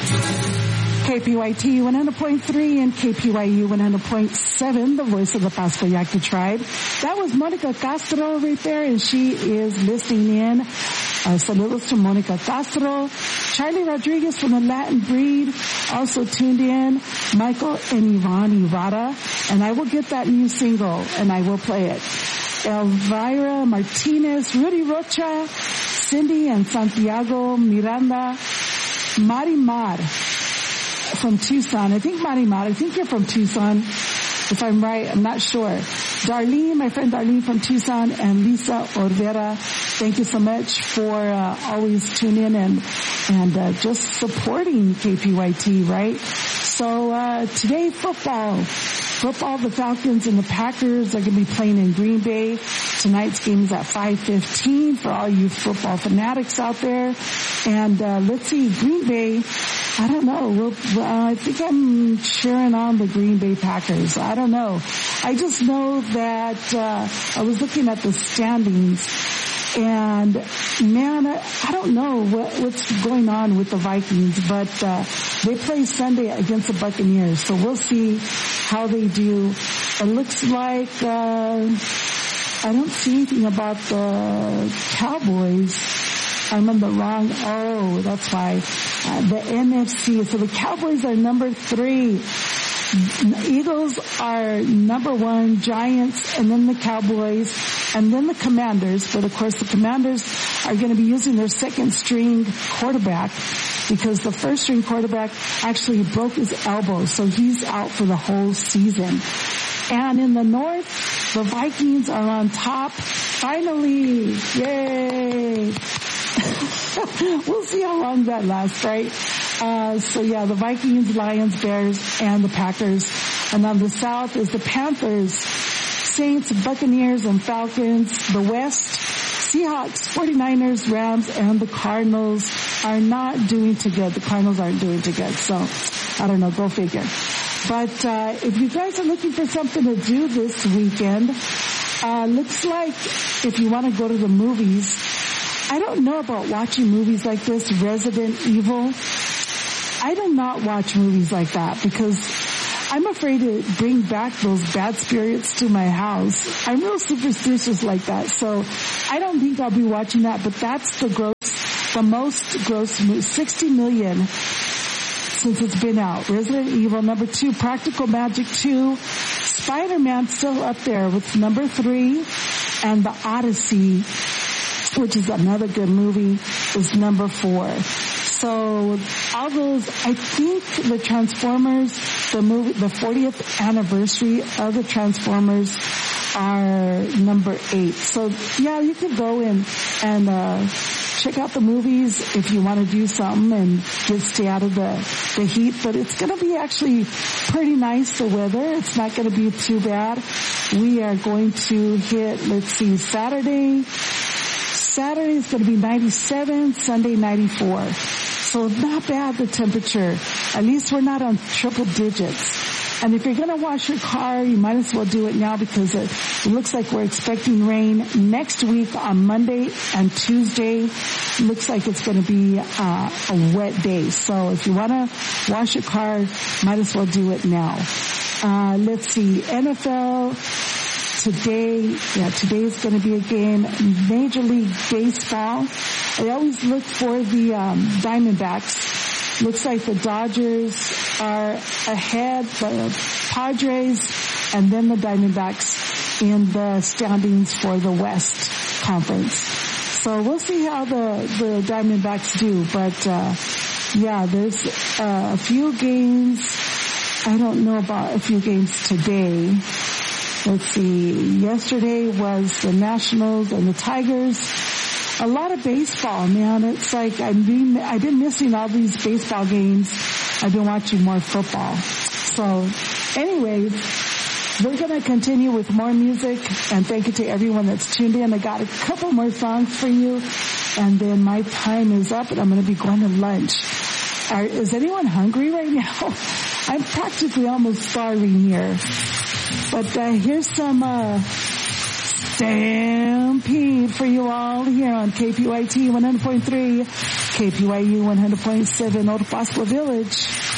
KPYT 100.3 and KPYU 100.7, the voice of the Pascua Yaqui tribe. That was Monica Castro right there, and she is listening in. Saludos to Monica Castro. Charlie Rodriguez from the Latin Breed also tuned in. Michael and Yvonne Ivara. And I will get that new single, and I will play it. Elvira Martinez, Rudy Rocha, Cindy and Santiago Miranda, Marimar from Tucson. I think Marimar, I think you're from Tucson. If I'm right, I'm not sure. Darlene, my friend Darlene from Tucson, and Lisa Ordera. Thank you so much for always tuning in and just supporting KPYT, right? So today, football, the Falcons and the Packers are going to be playing in Green Bay. Tonight's game is at 5:15 for all you football fanatics out there. And let's see, Green Bay, I don't know. I think I'm cheering on the Green Bay Packers. I don't know. I just know that I was looking at the standings, and man, I don't know what's going on with the Vikings, but they play Sunday against the Buccaneers, so we'll see how they do. It looks like I don't see anything about the Cowboys. I'm on the wrong. Oh, that's why. The NFC. So the Cowboys are number 3. Eagles are number 1, Giants, and then the Cowboys, and then the Commanders. But of course, the Commanders are going to be using their second string quarterback because the first string quarterback actually broke his elbow, so he's out for the whole season. And in the North, the Vikings are on top. Finally, yay! We'll see how long that lasts, right? So yeah, the Vikings, Lions, Bears, and the Packers. And on the South is the Panthers, Saints, Buccaneers, and Falcons. The West, Seahawks, 49ers, Rams, and the Cardinals are not doing too good. The Cardinals aren't doing too good. So, I don't know, go figure. But if you guys are looking for something to do this weekend, looks like if you want to go to the movies, I don't know about watching movies like this, Resident Evil. I do not watch movies like that because I'm afraid to bring back those bad spirits to my house. I'm real superstitious like that, so I don't think I'll be watching that, but that's the most gross movie, 60 million since it's been out. Resident Evil, number 2, Practical Magic 2, Spider-Man still up there with number 3, and The Odyssey, which is another good movie, is number 4. So all those, I think the Transformers, the movie, the 40th anniversary of the Transformers are number 8. So yeah, you can go and check out the movies if you want to do something and just stay out of the heat. But it's going to be actually pretty nice, the weather. It's not going to be too bad. We are going to hit, let's see, Saturday is going to be 97, Sunday 94. So not bad, the temperature. At least we're not on triple digits. And if you're going to wash your car, you might as well do it now because it looks like we're expecting rain next week on Monday and Tuesday. Looks like it's going to be a wet day. So if you want to wash your car, might as well do it now. Let's see, NFL. Today is going to be a game. Major League Baseball. I always look for the Diamondbacks. Looks like the Dodgers are ahead, the Padres, and then the Diamondbacks in the standings for the West Conference. So we'll see how the Diamondbacks do. But yeah, there's a few games. I don't know about a few games today. Let's see, yesterday was the Nationals and the Tigers. A lot of baseball, man. It's like I've been missing all these baseball games. I've been watching more football. So anyways, we're going to continue with more music, and thank you to everyone that's tuned in. I got a couple more songs for you, and then my time is up, and I'm going to be going to lunch. Is anyone hungry right now? I'm practically almost starving here. But here's some Stampede for you all here on KPYT 100.3, KPYU 100.7 Old Pasco Village.